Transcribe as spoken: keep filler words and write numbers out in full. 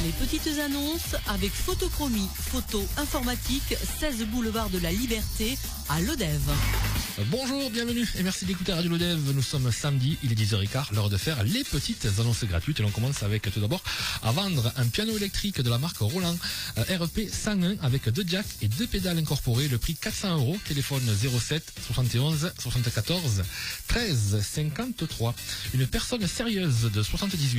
Les petites annonces avec Photochromie, photo informatique, seize boulevard de la Liberté à Lodève. Bonjour, bienvenue et merci d'écouter Radio Lodève. Nous sommes samedi, il est dix heures quinze, l'heure de faire les petites annonces gratuites. Et l'on commence avec tout d'abord à vendre un piano électrique de la marque Roland R P cent un avec deux jacks et deux pédales incorporées. Le prix quatre cents euros. Téléphone zéro sept soixante et onze soixante-quatorze treize cinquante-trois. Une personne sérieuse de soixante-dix-huit